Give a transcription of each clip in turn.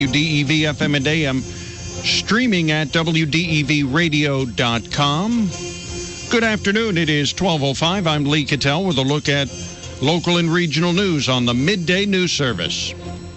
WDEV FM and AM, streaming at WDEVradio.com. Good afternoon. It is 12:05. I'm Lee Cattell with a look at local and regional news on the Midday News Service.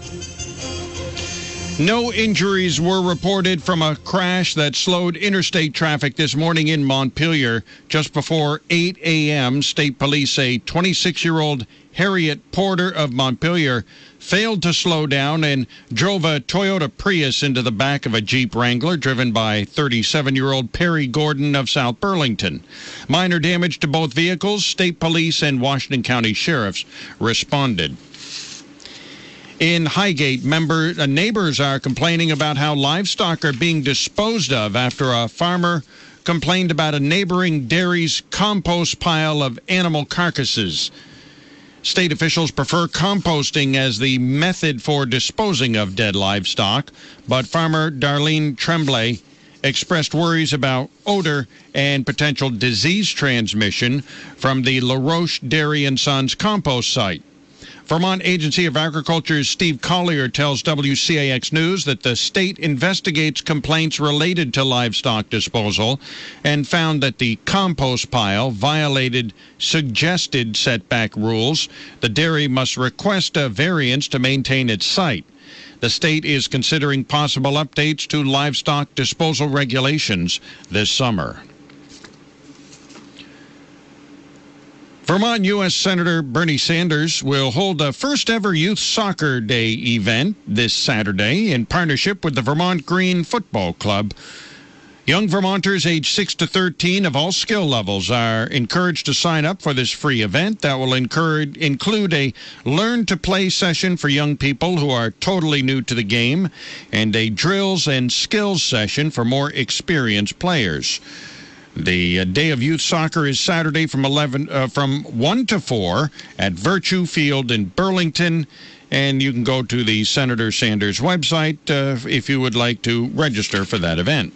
No injuries were reported from a crash that slowed interstate traffic this morning in Montpelier just before 8 a.m. State police say 26-year-old Harriet Porter of Montpelier failed to slow down and drove a Toyota Prius into the back of a Jeep Wrangler driven by 37-year-old Perry Gordon of South Burlington. Minor damage to both vehicles. State police and Washington County sheriffs responded. In Highgate, neighbors are complaining about how livestock are being disposed of after a farmer complained about a neighboring dairy's compost pile of animal carcasses. State officials prefer composting as the method for disposing of dead livestock, but farmer Darlene Tremblay expressed worries about odor and potential disease transmission from the LaRoche Dairy & Sons compost site. Vermont Agency of Agriculture's Steve Collier tells WCAX News that the state investigates complaints related to livestock disposal and found that the compost pile violated suggested setback rules. The dairy must request a variance to maintain its site. The state is considering possible updates to livestock disposal regulations this summer. Vermont U.S. Senator Bernie Sanders will hold a first-ever Youth Soccer Day event this Saturday in partnership with the Vermont Green Football Club. Young Vermonters aged 6 to 13 of all skill levels are encouraged to sign up for this free event that will include a learn-to-play session for young people who are totally new to the game and a drills and skills session for more experienced players. The Day of Youth Soccer is Saturday from 1 to 4 at Virtue Field in Burlington, and you can go to the Senator Sanders website if you would like to register for that event.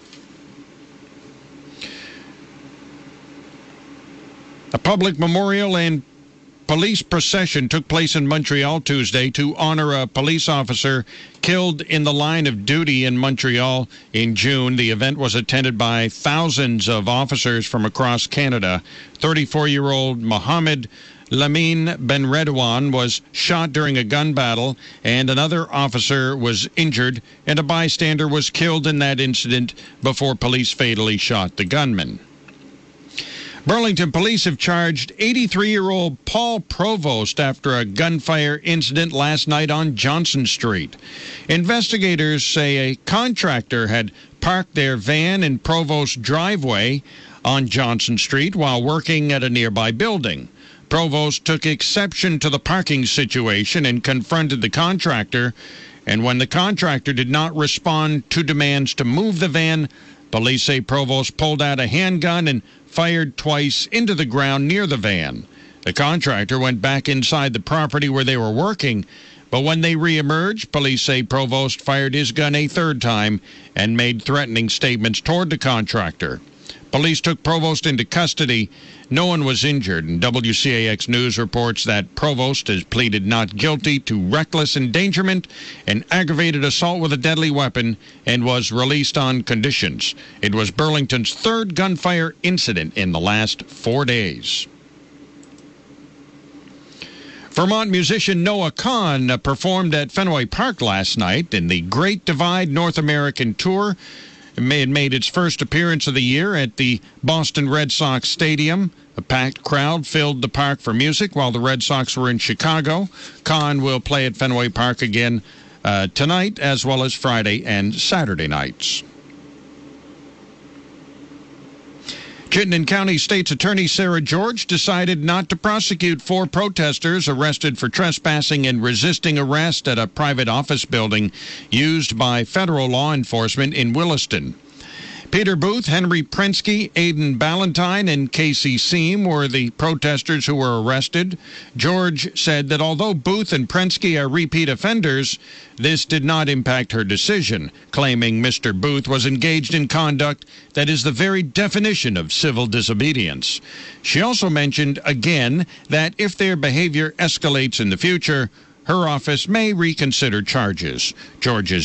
A public memorial and police procession took place in Montreal Tuesday to honor a police officer killed in the line of duty in Montreal in June. The event was attended by thousands of officers from across Canada. 34-year-old Mohamed Lamine Benredouane was shot during a gun battle, and another officer was injured, and a bystander was killed in that incident before police fatally shot the gunman. Burlington police have charged 83-year-old Paul Provost after a gunfire incident last night on Johnson Street. Investigators say a contractor had parked their van in Provost's driveway on Johnson Street while working at a nearby building. Provost took exception to the parking situation and confronted the contractor, and when the contractor did not respond to demands to move the van, police say Provost pulled out a handgun and fired twice into the ground near the van. The contractor went back inside the property where they were working, but when they reemerged, police say Provost fired his gun a third time and made threatening statements toward the contractor. Police took Provost into custody. No one was injured, and WCAX News reports that Provost has pleaded not guilty to reckless endangerment and aggravated assault with a deadly weapon and was released on conditions. It was Burlington's third gunfire incident in the last 4 days. Vermont musician Noah Kahan performed at Fenway Park last night in the Great Divide North American Tour. It made its first appearance of the year at the Boston Red Sox Stadium. A packed crowd filled the park for music while the Red Sox were in Chicago. Kahan will play at Fenway Park again tonight, as well as Friday and Saturday nights. Chittenden County State's Attorney Sarah George decided not to prosecute 4 protesters arrested for trespassing and resisting arrest at a private office building used by federal law enforcement in Williston. Peter Booth, Henry Prensky, Aidan Ballantyne, and Casey Seam were the protesters who were arrested. George said that although Booth and Prensky are repeat offenders, this did not impact her decision, claiming Mr. Booth was engaged in conduct that is the very definition of civil disobedience. She also mentioned again that if their behavior escalates in the future, her office may reconsider charges. George's